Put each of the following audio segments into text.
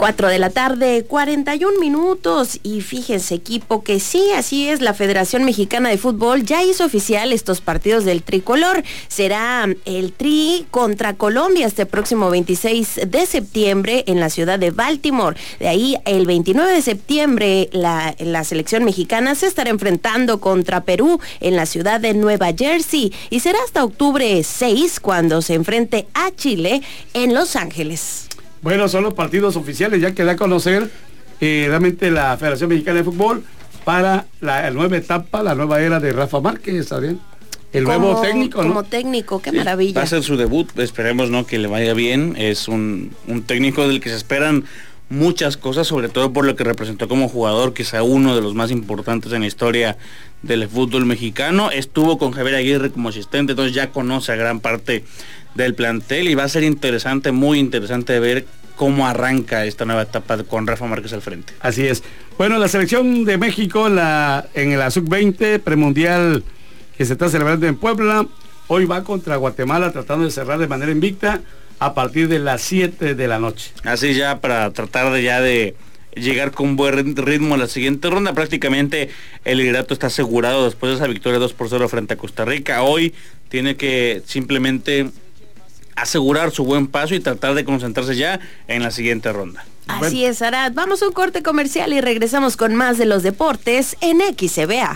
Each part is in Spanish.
4 de la tarde, 41 minutos. Y fíjense, equipo, que sí, así es, la Federación Mexicana de Fútbol ya hizo oficial estos partidos del tricolor. Será el Tri contra Colombia este próximo 26 de septiembre en la ciudad de Baltimore. De ahí, el 29 de septiembre, la selección mexicana se estará enfrentando contra Perú en la ciudad de Nueva Jersey. Y será hasta octubre 6 cuando se enfrente a Chile en Los Ángeles. Bueno, son los partidos oficiales, ya que da a conocer realmente la Federación Mexicana de Fútbol para la nueva etapa, la nueva era de Rafa Márquez, ¿está bien? El nuevo técnico, ¿no? Como técnico, qué maravilla. Va a ser su debut, esperemos, ¿no?, que le vaya bien. Es un técnico del que se esperan muchas cosas, sobre todo por lo que representó como jugador, quizá uno de los más importantes en la historia del fútbol mexicano. Estuvo con Javier Aguirre como asistente, entonces ya conoce a gran parte del plantel y va a ser interesante, muy interesante ver cómo arranca esta nueva etapa con Rafa Márquez al frente. Así es. Bueno, la selección de México en la sub-20 premundial que se está celebrando en Puebla, hoy va contra Guatemala tratando de cerrar de manera invicta a partir de las 7 de la noche. Así ya para tratar de llegar con buen ritmo a la siguiente ronda. Prácticamente el liderato está asegurado después de esa victoria 2-0 frente a Costa Rica. Hoy tiene que simplemente asegurar su buen paso y tratar de concentrarse ya en la siguiente ronda. Así es, Arad. Vamos a un corte comercial y regresamos con más de los deportes en XCBA.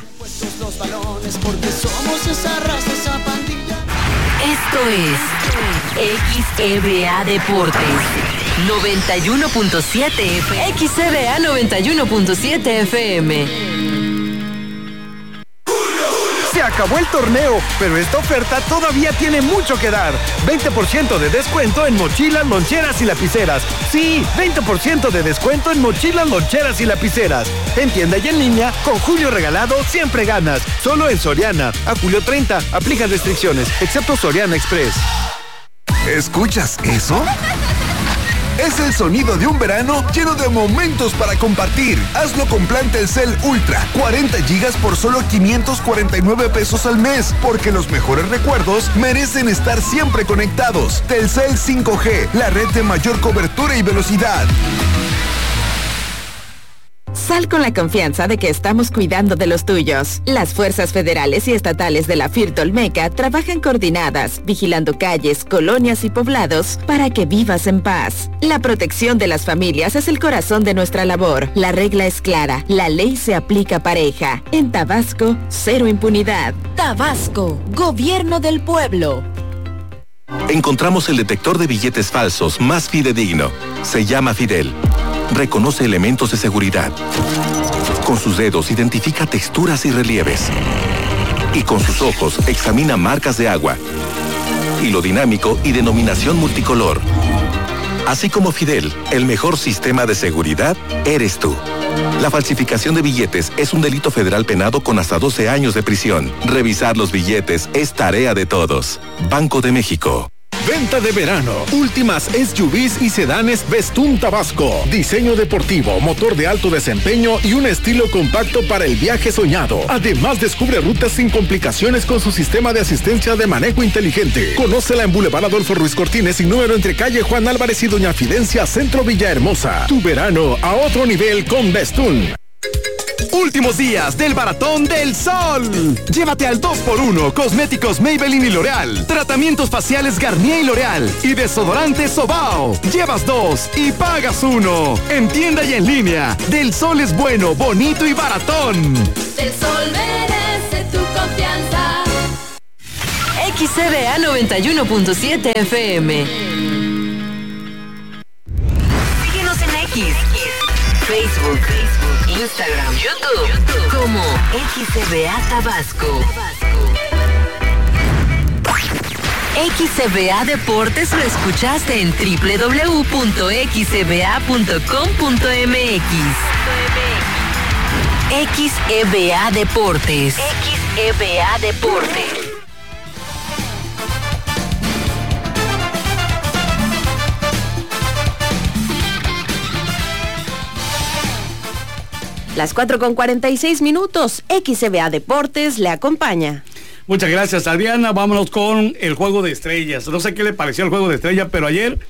Esto es XCBA Deportes 91.7 FM. XCBA 91.7 FM. Se acabó el torneo, pero esta oferta todavía tiene mucho que dar. 20% de descuento en mochilas, loncheras y lapiceras. Sí, 20% de descuento en mochilas, loncheras y lapiceras. En tienda y en línea, con Julio Regalado siempre ganas. Solo en Soriana. A julio 30, aplican restricciones, excepto Soriana Express. ¿Escuchas eso? Es el sonido de un verano lleno de momentos para compartir. Hazlo con plan Telcel Ultra. 40 gigas por solo 549 pesos al mes. Porque los mejores recuerdos merecen estar siempre conectados. Telcel 5G, la red de mayor cobertura y velocidad. Sal con la confianza de que estamos cuidando de los tuyos. Las fuerzas federales y estatales de la FIRT Olmeca trabajan coordinadas, vigilando calles, colonias y poblados para que vivas en paz. La protección de las familias es el corazón de nuestra labor. La regla es clara, la ley se aplica pareja. En Tabasco, cero impunidad. Tabasco, gobierno del pueblo. Encontramos el detector de billetes falsos más fidedigno. Se llama Fidel. Reconoce elementos de seguridad. Con sus dedos identifica texturas y relieves. Y con sus ojos examina marcas de agua. Hilo dinámico y denominación multicolor. Así como Fidel, el mejor sistema de seguridad eres tú. La falsificación de billetes es un delito federal penado con hasta 12 años de prisión. Revisar los billetes es tarea de todos. Banco de México. Venta de verano. Últimas SUVs y sedanes Bestún Tabasco. Diseño deportivo, motor de alto desempeño y un estilo compacto para el viaje soñado. Además, descubre rutas sin complicaciones con su sistema de asistencia de manejo inteligente. Conócela en Boulevard Adolfo Ruiz Cortines y número entre calle Juan Álvarez y Doña Fidencia, Centro Villahermosa. Tu verano a otro nivel con Bestún. Últimos días del Baratón del Sol. Llévate al 2x1 cosméticos Maybelline y L'Oreal, tratamientos faciales Garnier y L'Oreal y desodorante Sobao. Llevas 2 y pagas 1. En tienda y en línea. Del Sol es bueno, bonito y baratón. Del Sol merece tu confianza. XCBA 91.7 FM. Síguenos en X, Facebook, Instagram, YouTube, como XCBA Tabasco. XCBA Deportes lo escuchaste en www.xcba.com.mx. XCBA Deportes. XCBA Deportes. Las 4:46, XCBA Deportes le acompaña. Muchas gracias, Adriana. Vámonos con el Juego de Estrellas. No sé qué le pareció el Juego de Estrellas, pero ayer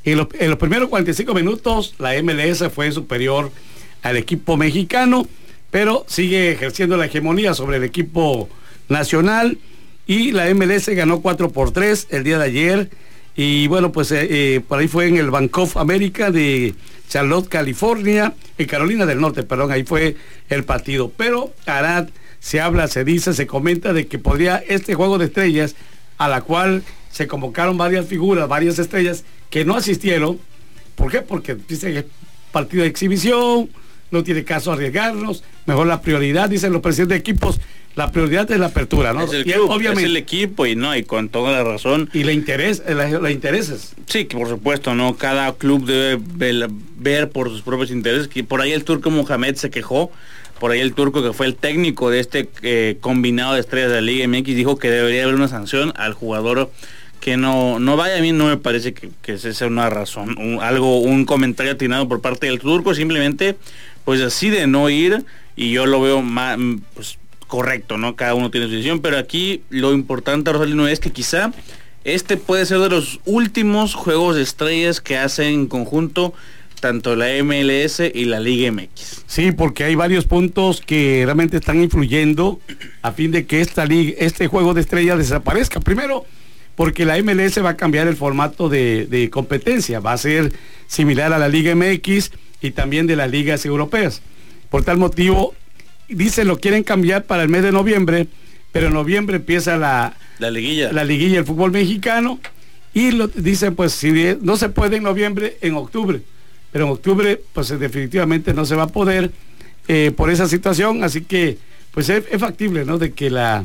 En los primeros 45 minutos la MLS fue superior al equipo mexicano, pero sigue ejerciendo la hegemonía sobre el equipo nacional, y la MLS ganó 4-3 el día de ayer. Y bueno, pues por ahí fue en el Bank of America de Charlotte, California, en Carolina del Norte, perdón, ahí fue el partido. Pero Arad, se habla, se dice, se comenta de que podría este juego de estrellas, a la cual se convocaron varias figuras, varias estrellas que no asistieron. ¿Por qué? Porque dice que es partido de exhibición, no tiene caso arriesgarnos, mejor la prioridad, dicen los presidentes de equipos, la prioridad es la apertura, ¿no? Es el club, obviamente, es el equipo, y con toda la razón. Y la intereses. Sí, que por supuesto, ¿no? Cada club debe ver por sus propios intereses. Que por ahí el turco Mohamed se quejó, por ahí el turco, que fue el técnico de este combinado de estrellas de la Liga MX, dijo que debería haber una sanción al jugador que no vaya. A mí no me parece que esa sea una razón, un comentario atinado por parte del turco, simplemente pues decide no ir, y yo lo veo más, pues, correcto, ¿no? Cada uno tiene su decisión, pero aquí lo importante, Rosalino, es que quizá este puede ser de los últimos juegos de estrellas que hacen en conjunto tanto la MLS y la Liga MX. Sí, porque hay varios puntos que realmente están influyendo a fin de que este juego de estrellas desaparezca. Primero, porque la MLS va a cambiar el formato de competencia, va a ser similar a la Liga MX y también de las ligas europeas. Por tal motivo, dicen lo quieren cambiar para el mes de noviembre, pero en noviembre empieza la liguilla del fútbol mexicano, y dicen pues si no se puede en noviembre, en octubre, pero en octubre pues definitivamente no se va a poder por esa situación, así que pues es factible, ¿no? De que ya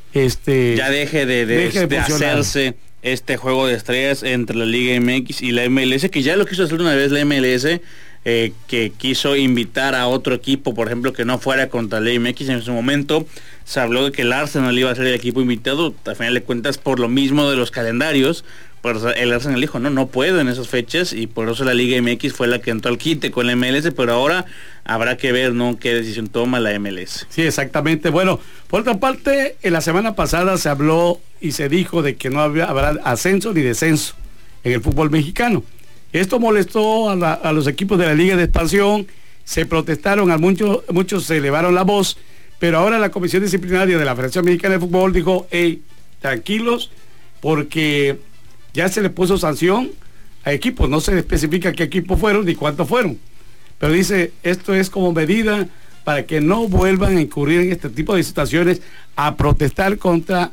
deje de hacerse este juego de estrellas entre la Liga MX y la MLS, que ya lo quiso hacer una vez la MLS, que quiso invitar a otro equipo, por ejemplo, que no fuera contra la MX. En su momento se habló de que el Arsenal iba a ser el equipo invitado, al final de cuentas por lo mismo de los calendarios, pues el Arsenal dijo no puedo en esas fechas, y por eso la Liga MX fue la que entró al quite con la MLS, pero ahora habrá que ver, ¿no?, qué decisión toma la MLS. Sí, exactamente. Bueno, por otra parte, en la semana pasada se habló y se dijo de que no habrá ascenso ni descenso en el fútbol mexicano. Esto molestó a los equipos de la Liga de Expansión, se protestaron, muchos se elevaron la voz, pero ahora la Comisión Disciplinaria de la Federación Mexicana de Fútbol dijo, tranquilos, porque ya se le puso sanción a equipos, no se especifica qué equipos fueron ni cuántos fueron, pero dice, esto es como medida para que no vuelvan a incurrir en este tipo de situaciones, a protestar contra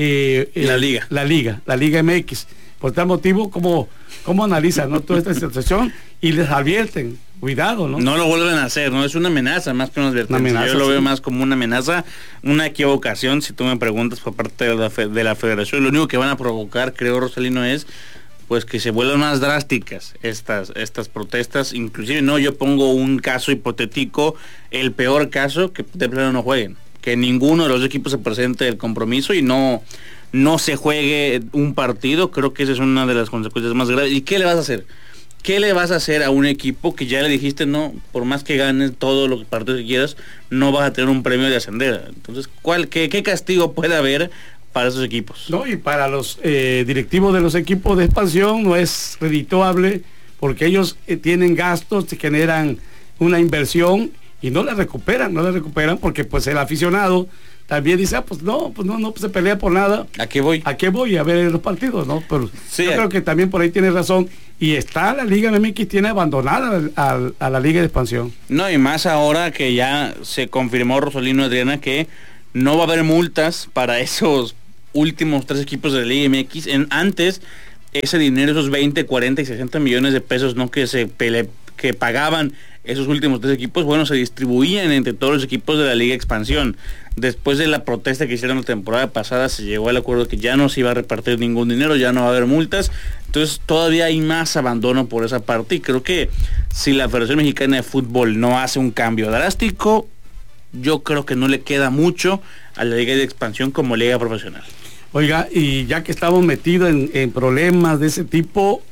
la Liga MX. Por tal motivo, ¿cómo analizan, ¿no?, toda esta situación? Y les advierten, cuidado, ¿no? No lo vuelven a hacer, ¿no? Es una amenaza más que una advertencia. Yo lo veo más como una amenaza, una equivocación, si tú me preguntas, por parte de la federación. Lo único que van a provocar, creo, Rosalino, es pues que se vuelvan más drásticas estas protestas. Inclusive, no, yo pongo un caso hipotético, el peor caso, que de plano no jueguen, que ninguno de los equipos se presente el compromiso y no se juegue un partido. Creo que esa es una de las consecuencias más graves. ¿Y qué le vas a hacer? ¿Qué le vas a hacer a un equipo que ya le dijiste, no, por más que ganes todos los partidos que quieras, no vas a tener un premio de ascender? Entonces, ¿qué castigo puede haber para esos equipos? No, y para los directivos de los equipos de expansión no es redituable, porque ellos tienen gastos, generan una inversión y no la recuperan porque pues el aficionado también dice, pues no se pelea por nada. ¿A qué voy? A ver los partidos, ¿no? Pero sí, yo creo que también por ahí tiene razón. Y está la Liga MX, tiene abandonada a la Liga de Expansión. No, y más ahora que ya se confirmó, Rosalino, Adriana, que no va a haber multas para esos últimos 3 equipos de la Liga MX. Antes, ese dinero, esos 20, 40 y 60 millones de pesos, ¿no?, que pagaban esos últimos 3 equipos, bueno, se distribuían entre todos los equipos de la Liga Expansión. Después de la protesta que hicieron la temporada pasada, se llegó al acuerdo que ya no se iba a repartir ningún dinero, ya no va a haber multas. Entonces todavía hay más abandono por esa parte, y creo que si la Federación Mexicana de Fútbol no hace un cambio drástico, yo creo que no le queda mucho a la Liga de Expansión como liga profesional. Oiga, y ya que estamos metidos en problemas de ese tipo,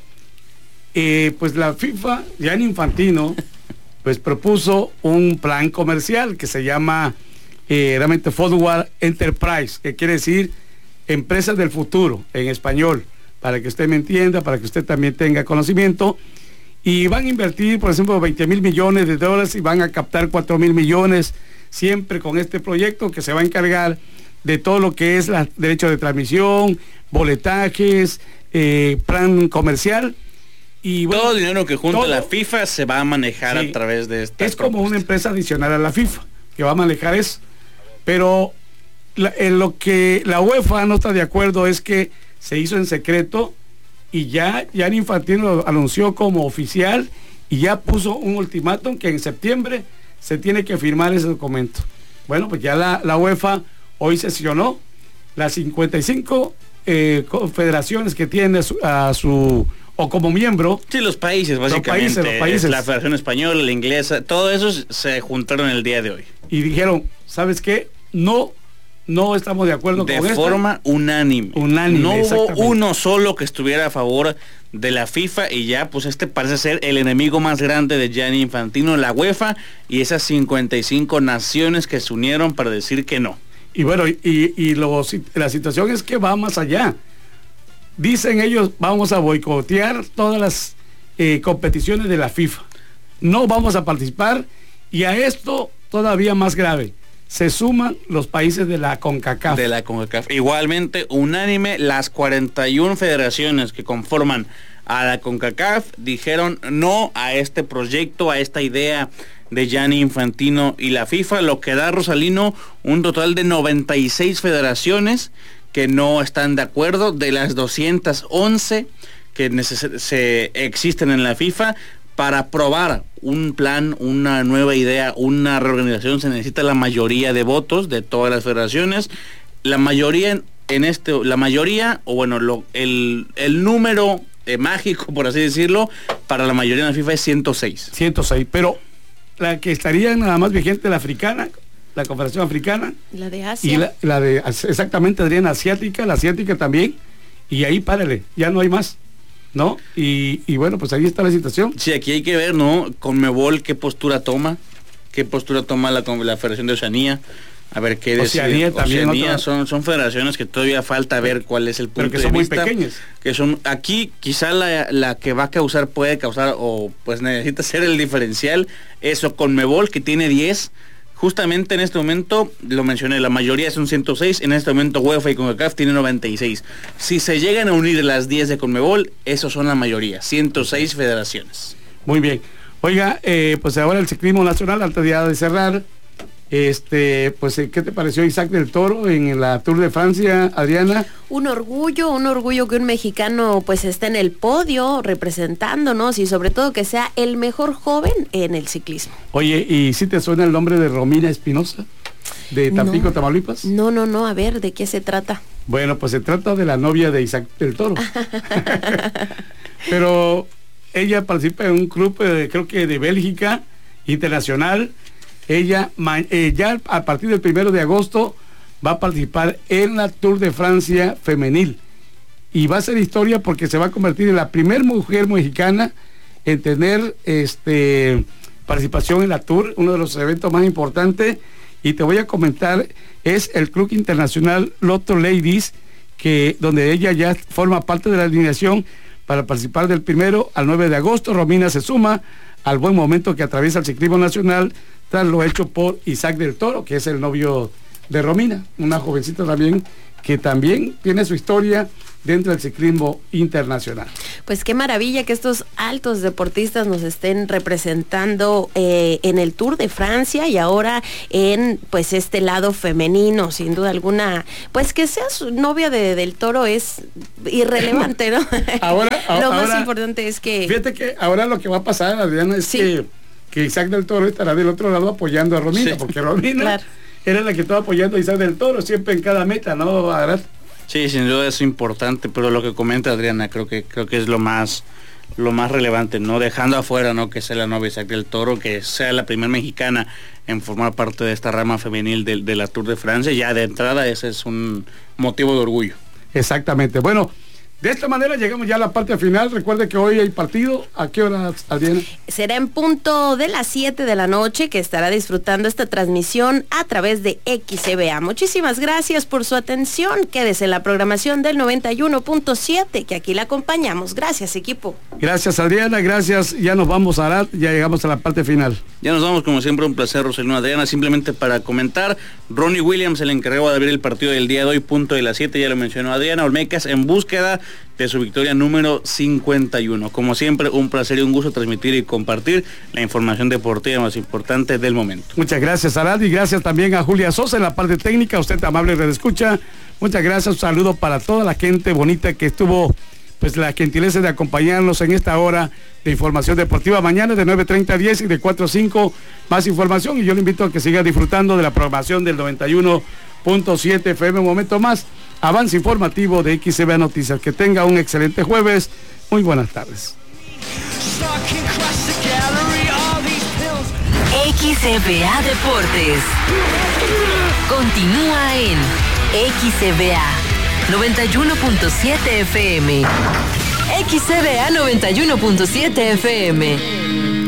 pues la FIFA, Gianni Infantino, pues propuso un plan comercial que se llama realmente Forward Enterprise, que quiere decir empresas del futuro en español, para que usted me entienda, para que usted también tenga conocimiento. Y van a invertir, por ejemplo, 20,000 millones de dólares y van a captar 4,000 millones, siempre con este proyecto que se va a encargar de todo lo que es el derecho de transmisión, boletajes, plan comercial. Y bueno, todo el dinero que junta la FIFA se va a manejar a través de esta es como una empresa adicional a la FIFA que va a manejar eso. Pero en lo que la UEFA no está de acuerdo es que se hizo en secreto y ya Gianni Infantino lo anunció como oficial y ya puso un ultimátum que en septiembre se tiene que firmar ese documento. Bueno, pues ya la UEFA hoy sesionó las 55 confederaciones que tiene o como miembro. Sí, los países, básicamente. Los países. La Federación Española, la Inglesa, todo eso se juntaron el día de hoy. Y dijeron, ¿sabes qué? No estamos de acuerdo con esto. De forma unánime. No hubo uno solo que estuviera a favor de la FIFA y ya, pues parece ser el enemigo más grande de Gianni Infantino, la UEFA, y esas 55 naciones que se unieron para decir que no. Y bueno, la situación es que va más allá. Dicen ellos, vamos a boicotear todas las competiciones de la FIFA. No vamos a participar, y a esto todavía más grave. Se suman los países de la CONCACAF. Igualmente, unánime, las 41 federaciones que conforman a la CONCACAF dijeron no a este proyecto, a esta idea de Gianni Infantino y la FIFA, lo que da, Rosalino, un total de 96 federaciones que no están de acuerdo, de las 211 que existen en la FIFA. Para aprobar un plan, una nueva idea, una reorganización, se necesita la mayoría de votos de todas las federaciones. La mayoría el número mágico, por así decirlo, para la mayoría de la FIFA es 106. 106, pero la que estaría nada más vigente, la africana, la Confederación Africana. La de Asia. Y la de, exactamente, Adriana, la asiática también. Y ahí párale, ya no hay más. ¿No? Y bueno, pues ahí está la situación. Sí, aquí hay que ver, ¿no? Conmebol, qué postura toma la Federación de Oceanía, a ver qué decide. Oceanía también. Son federaciones que todavía falta ver cuál es el punto de vista. Pero que son muy pequeñas. Que son, aquí quizá la que va a causar, puede causar, o pues necesita ser el diferencial, eso, Conmebol, que tiene 10. Justamente en este momento, lo mencioné, la mayoría son 106, en este momento UEFA y CONCACAF tienen 96. Si se llegan a unir las 10 de Conmebol, esos son la mayoría, 106 federaciones. Muy bien. Oiga, pues ahora el ciclismo nacional, antes de cerrar, pues ¿qué te pareció Isaac del Toro en la Tour de Francia, Adriana? Un orgullo que un mexicano pues esté en el podio representándonos y sobre todo que sea el mejor joven en el ciclismo. Oye, ¿y si te suena el nombre de Romina Espinosa? ¿De Tampico, no, Tamaulipas? No, a ver, ¿de qué se trata? Bueno, pues se trata de la novia de Isaac del Toro. Pero ella participa en un club, creo que de Bélgica, internacional. Ella ya a partir del 1 de agosto va a participar en la Tour de Francia femenil. Y va a ser historia porque se va a convertir en la primera mujer mexicana en tener participación en la Tour, uno de los eventos más importantes. Y te voy a comentar, es el Club Internacional Lotto Ladies, donde ella ya forma parte de la alineación para participar del 1 al 9 de agosto. Romina se suma al buen momento que atraviesa el ciclismo nacional tras lo hecho por Isaac del Toro, que es el novio de Romina, una jovencita también que también tiene su historia dentro del ciclismo internacional. Pues qué maravilla que estos altos deportistas nos estén representando en el Tour de Francia y ahora en pues este lado femenino, sin duda alguna. Pues que seas novia del Toro es irrelevante, ¿no? Lo más importante es que... Fíjate que ahora lo que va a pasar, Adriana, es que Isaac del Toro estará del otro lado apoyando a Romina, porque Romina era la que estaba apoyando a Isaac del Toro siempre en cada meta, ¿no, Adrián? Sí, sin duda es importante, pero lo que comenta Adriana creo que es lo más relevante, no dejando afuera, no que sea la novia Isaac del Toro, que sea la primera mexicana en formar parte de esta rama femenil de la Tour de Francia. Ya de entrada ese es un motivo de orgullo. Exactamente. Bueno, De esta manera llegamos ya a la parte final. Recuerde que hoy hay partido. ¿A qué hora, Adriana? Será en punto de las 7 de la noche que estará disfrutando esta transmisión a través de XCBA. Muchísimas gracias por su atención. Quédese en la programación del 91.7, que aquí la acompañamos. Gracias, equipo. Gracias, Adriana. Gracias. Ya nos vamos a Arad. Ya llegamos a la parte final. Ya nos vamos, como siempre, un placer, Roselino, Adriana. Simplemente para comentar, Ronnie Williams, el encargado de abrir el partido del día de hoy, punto de las 7, ya lo mencionó Adriana. Olmecas en búsqueda de su victoria número 51. Como siempre, un placer y un gusto transmitir y compartir la información deportiva más importante del momento. Muchas gracias, Arad, y gracias también a Julia Sosa en la parte técnica. Usted, amable redescucha, muchas gracias. Un saludo para toda la gente bonita que estuvo, pues, la gentileza de acompañarnos en esta hora de información deportiva. Mañana de 9:30 a 10 y de 4 a 5 más información, y yo le invito a que siga disfrutando de la programación del 91.7 FM. Un momento más, avance informativo de XCBA Noticias. Que tenga un excelente jueves. Muy buenas tardes. XCBA Deportes continúa en XCBA 91.7 FM. XCBA 91.7 FM.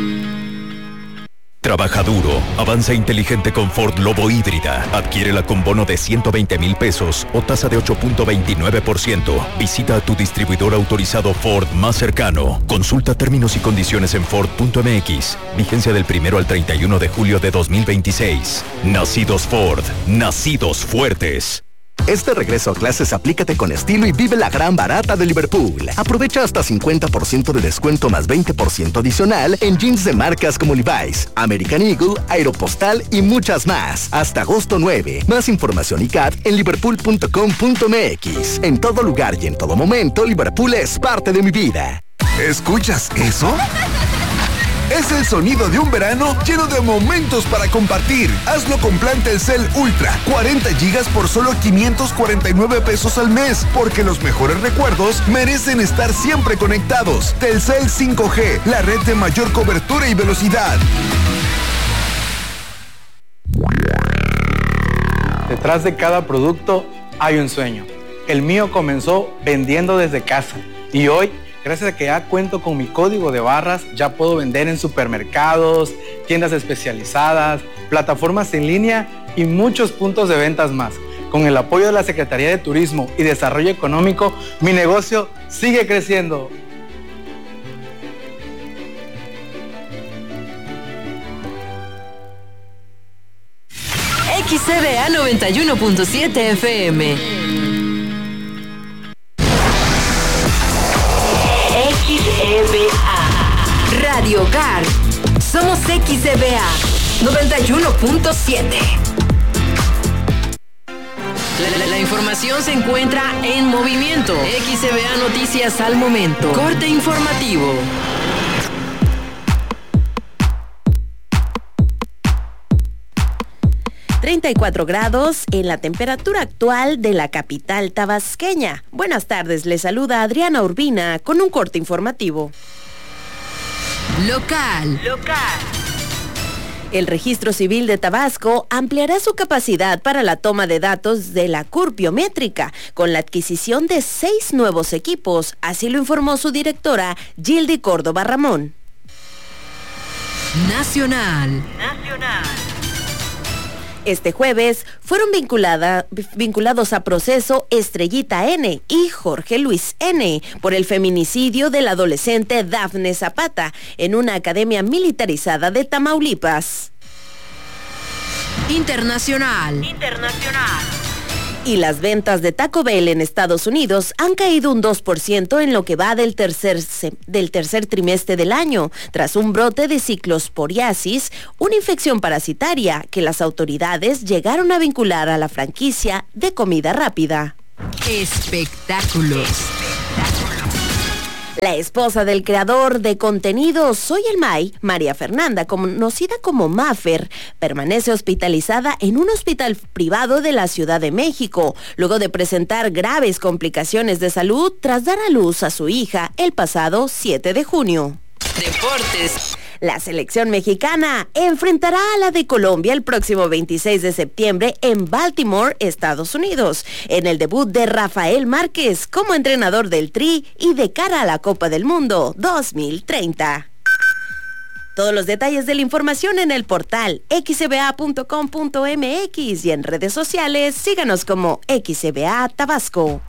Trabaja duro, avanza inteligente con Ford Lobo híbrida. Adquiérela con bono de 120,000 pesos o tasa de 8.29%. Visita a tu distribuidor autorizado Ford más cercano. Consulta términos y condiciones en Ford.mx. Vigencia del 1 al 31 de julio de 2026. Nacidos Ford, nacidos fuertes. Este regreso a clases aplícate con estilo y vive la gran barata de Liverpool. Aprovecha hasta 50% de descuento más 20% adicional en jeans de marcas como Levi's, American Eagle, Aeropostale y muchas más. Hasta agosto 9. Más información y CAT en liverpool.com.mx. En todo lugar y en todo momento, Liverpool es parte de mi vida. ¿Escuchas eso? Es el sonido de un verano lleno de momentos para compartir. Hazlo con plan Telcel Ultra. 40 gigas por solo 549 pesos al mes. Porque los mejores recuerdos merecen estar siempre conectados. Telcel 5G, la red de mayor cobertura y velocidad. Detrás de cada producto hay un sueño. El mío comenzó vendiendo desde casa. Y hoy, gracias a que ya cuento con mi código de barras, ya puedo vender en supermercados, tiendas especializadas, plataformas en línea y muchos puntos de ventas más. Con el apoyo de la Secretaría de Turismo y Desarrollo Económico, mi negocio sigue creciendo. XCBA 91.7 FM. XCBA Radio Hogar. Somos XCBA 91.7. La información se encuentra en movimiento. XCBA Noticias al momento. Corte informativo. ...34 grados en la temperatura actual de la capital tabasqueña. Buenas tardes, les saluda Adriana Urbina con un corte informativo. Local. El Registro Civil de Tabasco ampliará su capacidad para la toma de datos de la CURP biométrica con la adquisición de 6 nuevos equipos, así lo informó su directora Gildy Córdoba Ramón. Nacional. Este jueves fueron vinculados a proceso Estrellita N. y Jorge Luis N. por el feminicidio del adolescente Dafne Zapata en una academia militarizada de Tamaulipas. Internacional. Y las ventas de Taco Bell en Estados Unidos han caído un 2% en lo que va del tercer trimestre del año, tras un brote de ciclosporiasis, una infección parasitaria que las autoridades llegaron a vincular a la franquicia de comida rápida. Espectáculos. La esposa del creador de contenido Soy el May, María Fernanda, conocida como Maffer, permanece hospitalizada en un hospital privado de la Ciudad de México, luego de presentar graves complicaciones de salud tras dar a luz a su hija el pasado 7 de junio. Deportes. La selección mexicana enfrentará a la de Colombia el próximo 26 de septiembre en Baltimore, Estados Unidos, en el debut de Rafael Márquez como entrenador del Tri y de cara a la Copa del Mundo 2030. Todos los detalles de la información en el portal xcba.com.mx y en redes sociales síganos como XCBA Tabasco.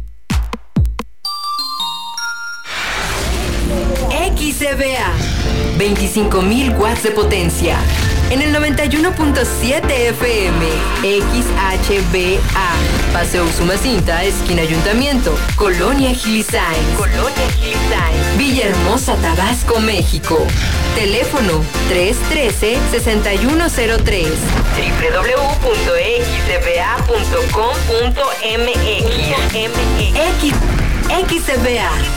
XCBA, 25.000 watts de potencia. En el 91.7 FM, XHBA, Paseo Usumacinta, esquina Ayuntamiento, Colonia Gilisain, Villahermosa, Tabasco, México. Teléfono 313-6103, www.xcba.com.mx. XCBA.